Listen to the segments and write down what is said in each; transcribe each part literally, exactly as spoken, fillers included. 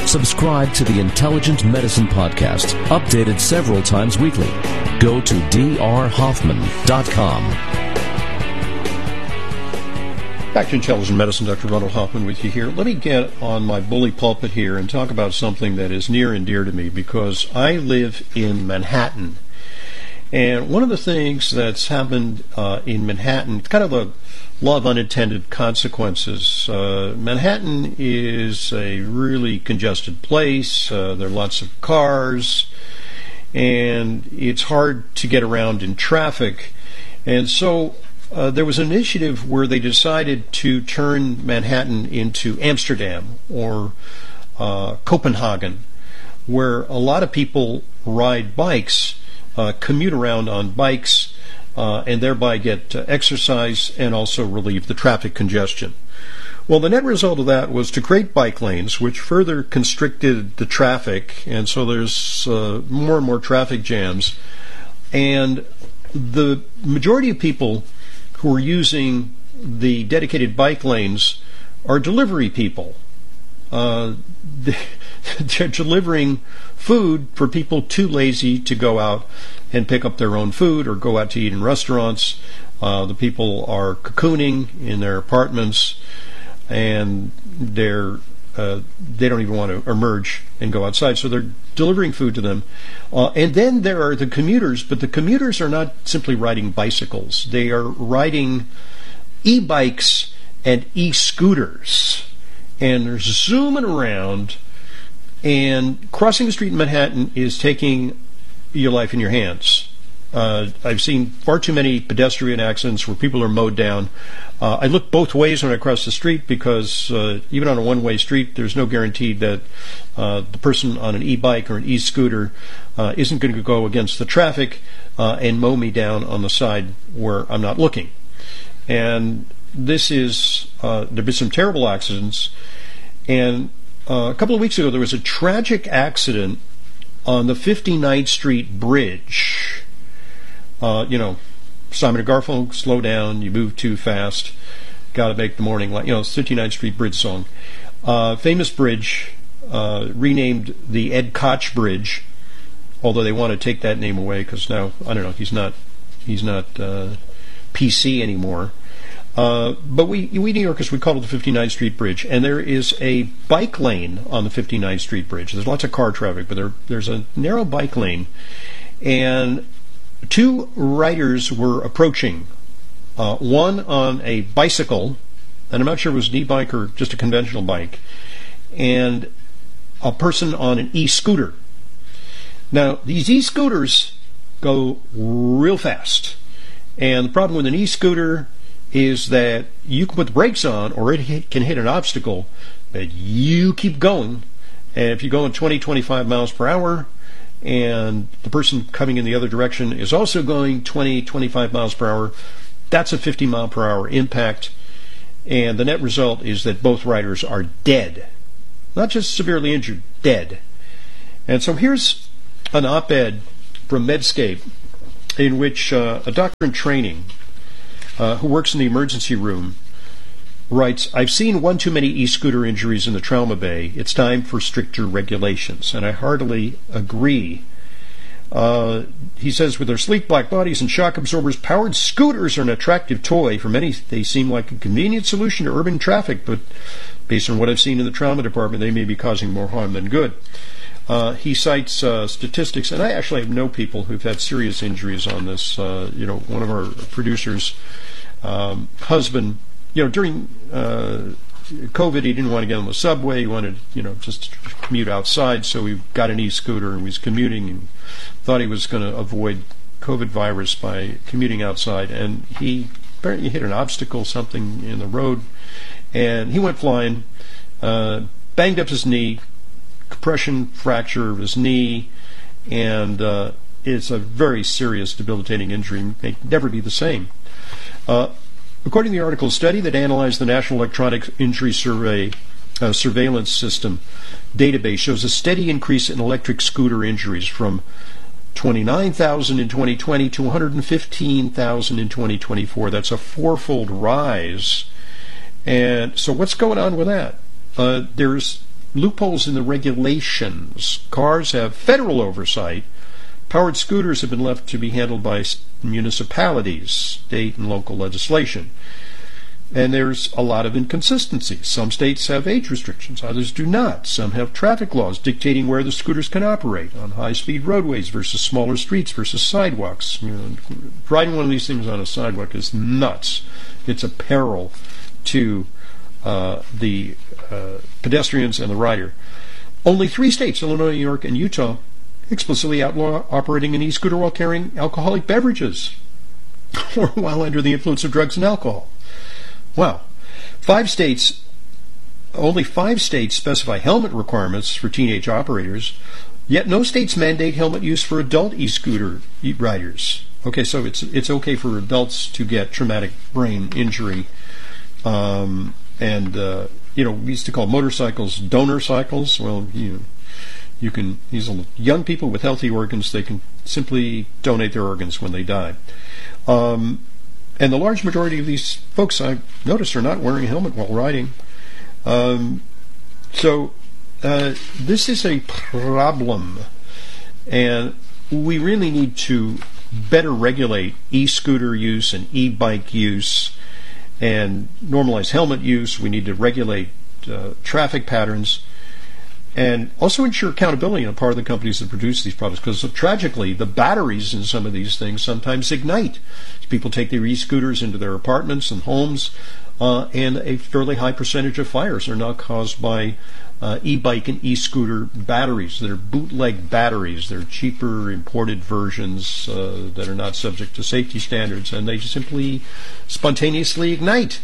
Subscribe to the Intelligent Medicine Podcast, updated several times weekly. Go to d r hoffman dot com. Back to Intelligent Medicine, Doctor Ronald Hoffman with you here. Let me get on my bully pulpit here and talk about something that is near and dear to me, because I live in Manhattan. And one of the things that's happened uh, in Manhattan, it's kind of a law of unintended consequences. Uh, Manhattan is a really congested place. Uh, there are lots of cars, and it's hard to get around in traffic. And so Uh, there was an initiative where they decided to turn Manhattan into Amsterdam or uh, Copenhagen, where a lot of people ride bikes, uh, commute around on bikes, uh, and thereby get uh, exercise and also relieve the traffic congestion. Well, the net result of that was to create bike lanes, which further constricted the traffic, and so there's uh, more and more traffic jams. And the majority of people who are using the dedicated bike lanes are delivery people. Uh, they're delivering food for people too lazy to go out and pick up their own food or go out to eat in restaurants. Uh, the people are cocooning in their apartments, and they're uh, they don't even want to emerge and go outside, so they're delivering food to them. Uh, and then there are the commuters, but the commuters are not simply riding bicycles. They are riding e-bikes and e-scooters. And they're zooming around, and crossing the street in Manhattan is taking your life in your hands. Uh, I've seen far too many pedestrian accidents where people are mowed down. Uh, I look both ways when I cross the street, because uh, even on a one-way street, there's no guarantee that uh, the person on an e-bike or an e-scooter uh, isn't going to go against the traffic uh, and mow me down on the side where I'm not looking. And this is, uh, there have been some terrible accidents. And uh, a couple of weeks ago, there was a tragic accident on the fifty-ninth Street Bridge. Uh, you know, Simon and Garfunkel, slow down, you move too fast, gotta make the morning light. You know, fifty-ninth Street Bridge song. Uh, famous bridge, uh, renamed the Ed Koch Bridge, although they want to take that name away because now, I don't know, he's not he's not uh, P C anymore. Uh, but we, we New Yorkers, we call it the fifty-ninth Street Bridge, and there is a bike lane on the fifty-ninth Street Bridge. There's lots of car traffic, but there, there's a narrow bike lane, and two riders were approaching, uh, one on a bicycle, and I'm not sure if it was an e-bike or just a conventional bike, and a person on an e-scooter. Now, these e-scooters go real fast, and the problem with an e-scooter is that you can put the brakes on or it hit, can hit an obstacle, but you keep going, and if you're going twenty, twenty-five miles per hour, and the person coming in the other direction is also going twenty, twenty-five miles per hour, that's a fifty mile per hour impact, and the net result is that both riders are dead. Not just severely injured, dead. And so here's an op-ed from Medscape in which uh, a doctor in training uh, who works in the emergency room writes, "I've seen one too many e-scooter injuries in the trauma bay. It's time for stricter regulations." And I heartily agree. Uh, he says, with their sleek black bodies and shock absorbers, powered scooters are an attractive toy. For many, they seem like a convenient solution to urban traffic, but based on what I've seen in the trauma department, they may be causing more harm than good. Uh, he cites uh, statistics, and I actually have known people who've had serious injuries on this. Uh, you know, one of our producers' um, husband, you know, during uh, COVID, he didn't want to get on the subway. He wanted, you know, just to commute outside, so he got an e-scooter and was commuting and thought he was going to avoid COVID virus by commuting outside. And he apparently hit an obstacle, something in the road, and he went flying, uh, banged up his knee, compression fracture of his knee, and uh, it's a very serious, debilitating injury. May never be the same. Uh, According to the article, a study that analyzed the National Electronic Injury Survey uh, Surveillance System database shows a steady increase in electric scooter injuries from twenty-nine thousand in twenty twenty to one hundred fifteen thousand in twenty twenty-four. That's a fourfold rise. And so what's going on with that? Uh, there's loopholes in the regulations. Cars have federal oversight. Powered scooters have been left to be handled by municipalities, state and local legislation. And there's a lot of inconsistencies. Some states have age restrictions, others do not. Some have traffic laws dictating where the scooters can operate on high-speed roadways versus smaller streets versus sidewalks. You know, riding one of these things on a sidewalk is nuts. It's a peril to uh, the uh, pedestrians and the rider. Only three states, Illinois, New York, and Utah, explicitly outlaw operating an e-scooter while carrying alcoholic beverages or while under the influence of drugs and alcohol. Wow. Five states, only five states specify helmet requirements for teenage operators, yet no states mandate helmet use for adult e-scooter riders. Okay, so it's it's okay for adults to get traumatic brain injury, um, and uh, you know, we used to call motorcycles donor cycles. Well, you know, you can, these are young people with healthy organs, they can simply donate their organs when they die. Um, And the large majority of these folks, I notice, are not wearing a helmet while riding. Um, so uh, this is a problem, and we really need to better regulate e-scooter use and e-bike use and normalize helmet use. We need to regulate uh, traffic patterns and also ensure accountability on the part of the companies that produce these products, because tragically the batteries in some of these things sometimes ignite. People take their e-scooters into their apartments and homes, uh, and a fairly high percentage of fires are now caused by uh, e-bike and e-scooter batteries. They're bootleg batteries. They're cheaper imported versions uh, that are not subject to safety standards, and they simply spontaneously ignite.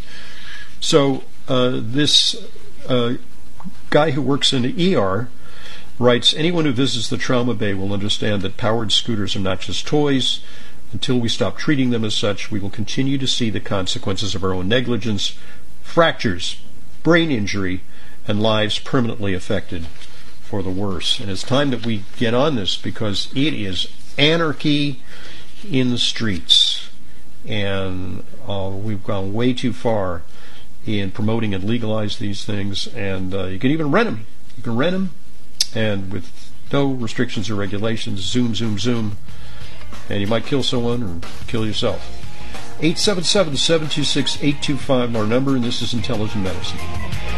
So uh, this uh, guy who works in the E R writes, anyone who visits the trauma bay will understand that powered scooters are not just toys. Until we stop treating them as such, we will continue to see the consequences of our own negligence, fractures, brain injury, and lives permanently affected for the worse. And it's time that we get on this, because it is anarchy in the streets. And uh, we've gone way too far in promoting and legalize these things. And uh, you can even rent them. You can rent them, and with no restrictions or regulations, zoom, zoom, zoom. And you might kill someone or kill yourself. eight seven seven, seven two six, eight two five, our number, and this is Intelligent Medicine.